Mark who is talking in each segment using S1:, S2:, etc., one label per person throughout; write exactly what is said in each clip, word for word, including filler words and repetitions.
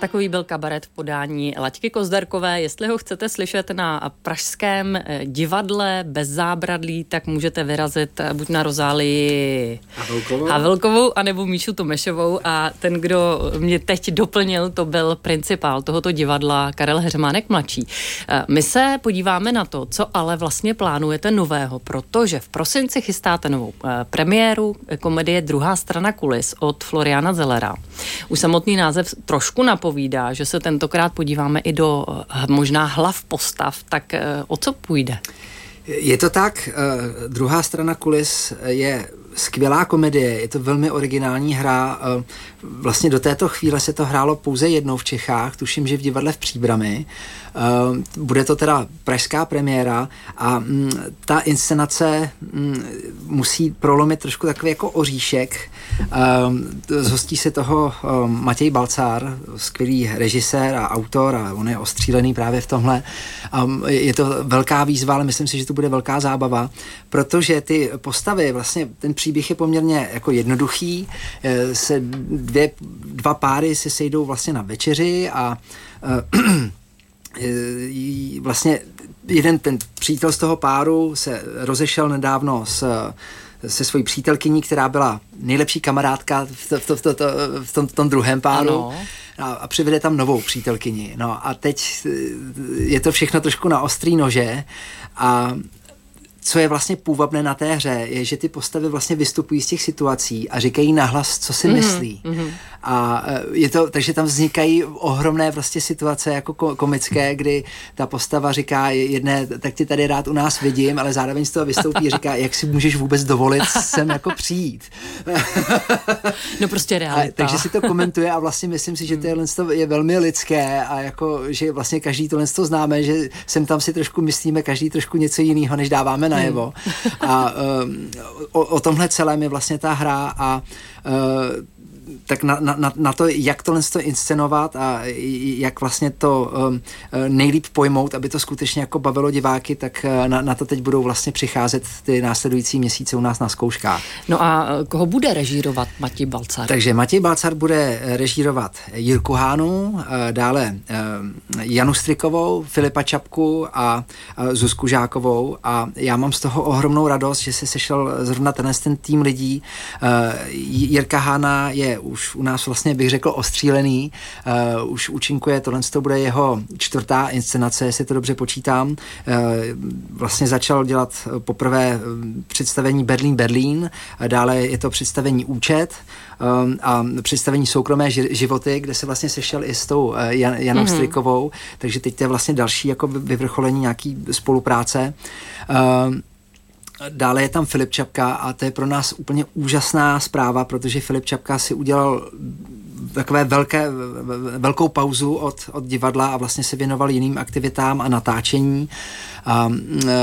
S1: Takový byl kabaret v podání Laďky Kozdarkové. Jestli ho chcete slyšet na pražském divadle bez zábradlí, tak můžete vyrazit buď na Rozálii
S2: Havelkovou,
S1: Havelkovou anebo Míšu Tomešovou. A ten, kdo mě teď doplnil, to byl principál tohoto divadla Karel Heřmánek mladší. My se podíváme na to, co ale vlastně plánujete nového, protože v prosinci chystáte novou premiéru komedie Druhá strana kulis od Floriana Zellera. Už samotný název trošku napovídá, že se tentokrát podíváme i do možná hlav postav, tak o co půjde?
S2: Je to tak, Druhá strana kulis je skvělá komedie, je to velmi originální hra. Vlastně do této chvíle se to hrálo pouze jednou v Čechách, tuším, že v divadle v Příbrami. Bude to teda pražská premiéra a ta inscenace musí prolomit trošku takový jako oříšek. Zhostí se toho Matěj Balcar, skvělý režisér a autor, a on je ostřílený právě v tomhle. Je to velká výzva, ale myslím si, že to bude velká zábava, protože ty postavy, vlastně ten příběh je poměrně jako jednoduchý, se dvě, dva páry se sejdou vlastně na večeři a vlastně jeden ten přítel z toho páru se rozešel nedávno s se svojí přítelkyní, která byla nejlepší kamarádka v, to, v, to, v, to, v, tom, v tom druhém páru.
S1: Ano.
S2: A, a přivede tam novou přítelkyni. No a teď je to všechno trošku na ostrý nože a co je vlastně půvabné na té hře, je, že ty postavy vlastně vystupují z těch situací a říkají nahlas, co si mm-hmm. myslí. Mm-hmm. A je to, takže tam vznikají ohromné vlastně situace jako komické, kdy ta postava říká jedné, tak tě tady rád u nás vidím, ale zároveň z toho vystoupí a říká, jak si můžeš vůbec dovolit sem jako přijít.
S1: No prostě realita.
S2: A, takže si to komentuje a vlastně myslím si, že to je velmi lidské a jako, že vlastně každý tohle to známe, že sem tam si trošku myslíme, každý trošku něco jiného, než dáváme najevo. Hmm. A um, o, o tomhle celém je vlastně ta hra a uh, tak na, na, na to, jak tohle to inscenovat a jak vlastně to um, nejlíp pojmout, aby to skutečně jako bavilo diváky, tak na, na to teď budou vlastně přicházet ty následující měsíce u nás na zkouškách.
S1: No a koho bude režírovat Matěj Balcar?
S2: Takže Matěj Balcar bude režírovat Jirku Hánu, dále Janu Strikovou, Filipa Čapku a Zuzku Žákovou a já mám z toho ohromnou radost, že se sešel zrovna tenhle ten tým lidí. Jirka Hána je už u nás vlastně bych řekl ostřílený, uh, už účinkuje, tohle to bude jeho čtvrtá inscenace, jestli to dobře počítám. Uh, vlastně začal dělat poprvé představení Berlín Berlín, dále je to představení Účet um, a představení Soukromé životy, kde se vlastně sešel i s tou uh, Jan, Janou mm-hmm. Strikovou, takže teď to je vlastně další jako vyvrcholení nějaký spolupráce. Uh, Dále je tam Filip Čapka a to je pro nás úplně úžasná zpráva, protože Filip Čapka si udělal takové velké, velkou pauzu od, od divadla a vlastně se věnoval jiným aktivitám a natáčení. A, e,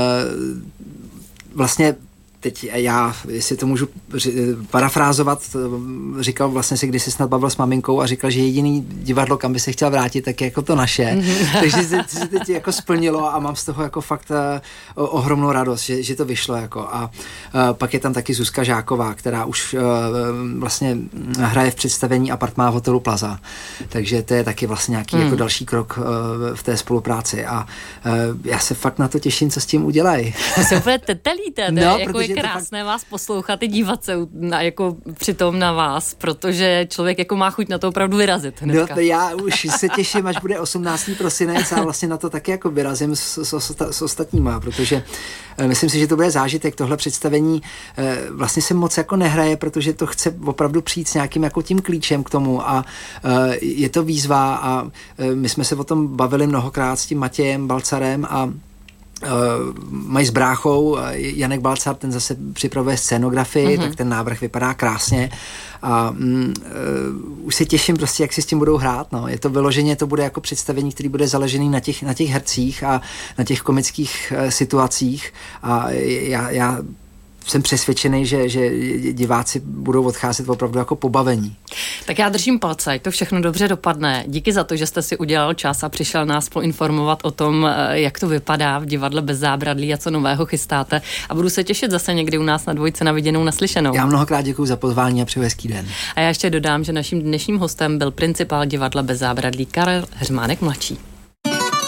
S2: vlastně teď já, jestli to můžu parafrázovat, říkal vlastně si, když se snad bavil s maminkou a říkal, že jediný divadlo, kam by se chtěl vrátit, tak je jako to naše. Takže se, se teď jako splnilo a mám z toho jako fakt uh, ohromnou radost, že, že to vyšlo. Jako. A uh, pak je tam taky Zuzka Žáková, která už uh, vlastně hraje v představení Apartmá v hotelu Plaza. Takže to je taky vlastně nějaký hmm. jako další krok uh, v té spolupráci. A uh, já se fakt na to těším, co s tím udělají.
S1: Se úplně tetelíte,
S2: no,
S1: jako je krásné fakt vás poslouchat i dívat se na, jako přitom na vás, protože člověk jako má chuť na to opravdu vyrazit hnedka.
S2: No, já už se těším, až bude osmnáctého prosince a vlastně na to taky jako vyrazím s, s, s ostatníma, protože myslím si, že to bude zážitek. Tohle představení vlastně se moc jako nehraje, protože to chce opravdu přijít s nějakým jako tím klíčem k tomu a je to výzva a my jsme se o tom bavili mnohokrát s tím Matějem Balcarem a Uh, mají s bráchou, Janek Balcar, ten zase připravuje scénografii, mm-hmm. tak ten návrh vypadá krásně a um, uh, už se těším prostě, jak si s tím budou hrát, no. Je to vyloženě, to bude jako představení, který bude založený na těch, na těch hercích a na těch komických uh, situacích a já, já jsem přesvědčený, že, že diváci budou odcházet opravdu jako pobavení.
S1: Tak já držím palce, ať to všechno dobře dopadne. Díky za to, že jste si udělal čas a přišel nás poinformovat o tom, jak to vypadá v divadle Bez zábradlí a co nového chystáte. A budu se těšit zase někdy u nás na Dvojce na viděnou, naslyšenou.
S2: Já mnohokrát děkuji za pozvání a přeji hezký den.
S1: A já ještě dodám, že naším dnešním hostem byl principál divadla Bez zábradlí Karel Heřmánek mladší.